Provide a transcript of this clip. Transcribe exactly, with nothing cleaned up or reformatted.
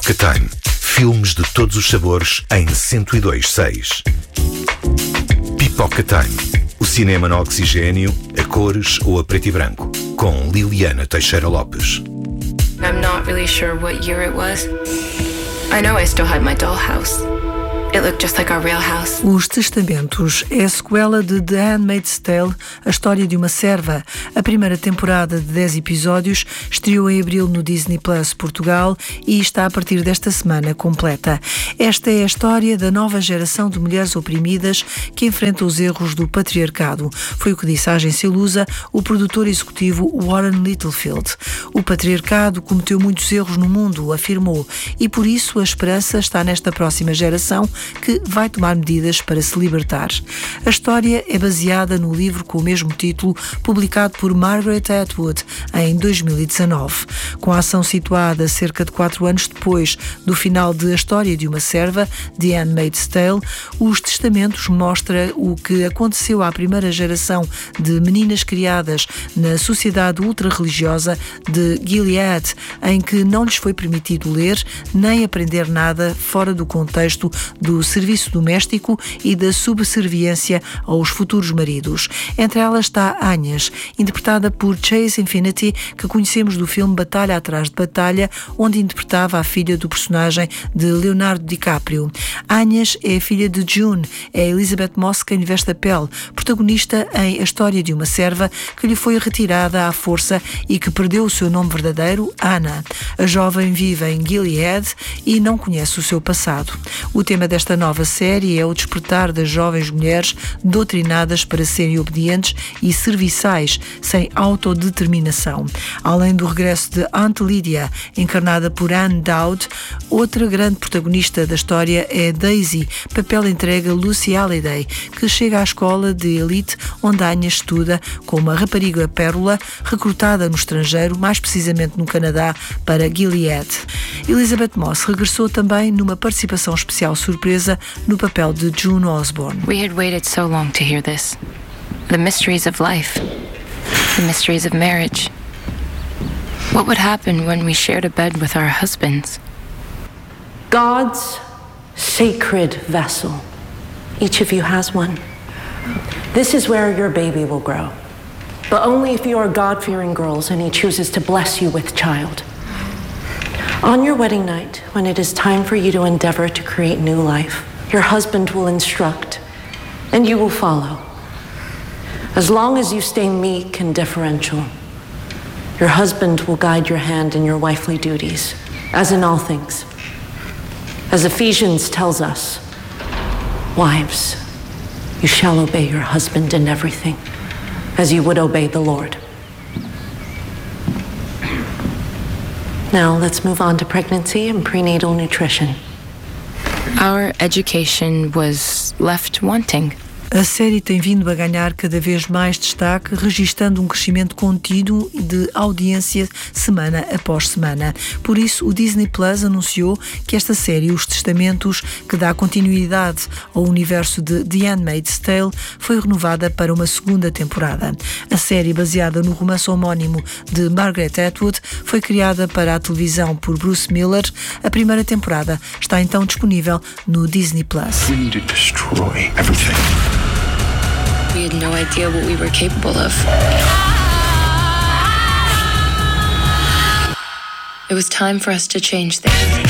Pipoca Time. Filmes de todos os sabores em cento e dois ponto seis. Pipoca Time. O cinema no oxigênio, a cores ou a preto e branco. Com Liliana Teixeira Lopes. I'm not really sure what year it was. I know I still had my dollhouse. It looked just like our real house. Os Testamentos é a sequela de The Handmaid's Tale, a história de uma serva. A primeira temporada de dez episódios estreou em abril no Disney Plus Portugal e está a partir desta semana completa. Esta é a história da nova geração de mulheres oprimidas que enfrenta os erros do patriarcado. Foi o que disse à agência Lusa o produtor executivo Warren Littlefield. O patriarcado cometeu muitos erros no mundo, afirmou, e por isso a esperança está nesta próxima geração que vai tomar medidas para se libertar. A história é baseada no livro com o mesmo título, publicado por Margaret Atwood em dois mil e dezanove. Com a ação situada cerca de quatro anos depois do final de A História de uma Serva, The Handmaid's Tale, Os Testamentos mostra o que aconteceu à primeira geração de meninas criadas na sociedade ultra-religiosa de Gilead, em que não lhes foi permitido ler nem aprender nada fora do contexto do do serviço doméstico e da subserviência aos futuros maridos. Entre elas está Agnes, interpretada por Chase Infinity, que conhecemos do filme Batalha Atrás de Batalha, onde interpretava a filha do personagem de Leonardo DiCaprio. Agnes é a filha de June, é Elizabeth Moss quem lhe veste a pele, protagonista em A História de uma Serva que lhe foi retirada à força e que perdeu o seu nome verdadeiro, Anna. A jovem vive em Gilead e não conhece o seu passado. O tema desta Esta nova série é o despertar das jovens mulheres doutrinadas para serem obedientes e serviçais, sem autodeterminação. Além do regresso de Aunt Lydia, encarnada por Anne Dowd, outra grande protagonista da história é Daisy, papel entregue a Lucy Halliday, que chega à escola de elite onde Agnes estuda como uma rapariga pérola recrutada no estrangeiro, mais precisamente no Canadá, para Gilead. Elizabeth Moss regressou também numa participação especial surpresa no papel de June Osborne. We had waited so long to hear this. The mysteries of life. The mysteries of marriage. What would happen when we shared a bed with our husbands? God's sacred vessel. Each of you has one. This is where your baby will grow. But only if you are God-fearing girls and He chooses to bless you with child. On your wedding night, when it is time for you to endeavor to create new life, your husband will instruct, and you will follow. As long as you stay meek and deferential, your husband will guide your hand in your wifely duties, as in all things. As Ephesians tells us, wives, you shall obey your husband in everything, as you would obey the Lord. Now let's move on to pregnancy and prenatal nutrition. Our education was left wanting. A série tem vindo a ganhar cada vez mais destaque, registando um crescimento contínuo de audiência semana após semana. Por isso, o Disney Plus anunciou que esta série, Os Testamentos, que dá continuidade ao universo de The Handmaid's Tale, foi renovada para uma segunda temporada. A série, baseada no romance homónimo de Margaret Atwood, foi criada para a televisão por Bruce Miller. A primeira temporada está então disponível no Disney Plus. We need to destroy everything. We had no idea what we were capable of. It was time for us to change things.